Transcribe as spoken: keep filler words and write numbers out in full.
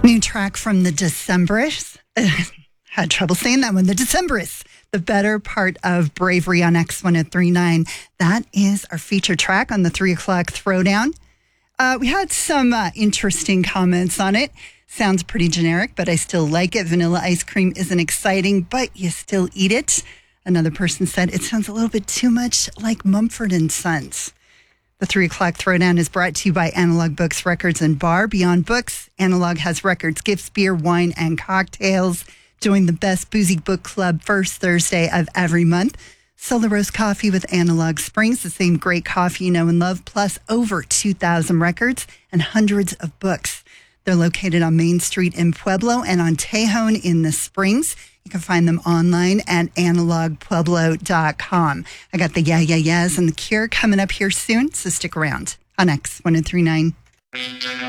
New track from the Decemberists. Had trouble saying that one. The Decemberists. The Better Part of Bravery on X one oh three point nine. That is our feature track on the three o'clock throwdown. Uh, we had some uh, interesting comments on it. Sounds pretty generic, but I still like it. Vanilla ice cream isn't exciting, but you still eat it. Another person said it sounds a little bit too much like Mumford and Sons. The three o'clock throwdown is brought to you by Analog Books, Records, and Bar. Beyond books, Analog has records, gifts, beer, wine, and cocktails. Join the best boozy book club first Thursday of every month. Solar Roast Coffee with Analog Springs, the same great coffee you know and love, plus over two thousand records and hundreds of books. They're located on Main Street in Pueblo and on Tejon in the Springs. You can find them online at analog pueblo dot com. I got the Yeah Yeah Yeahs and The Cure coming up here soon, so stick around on X one oh three point nine.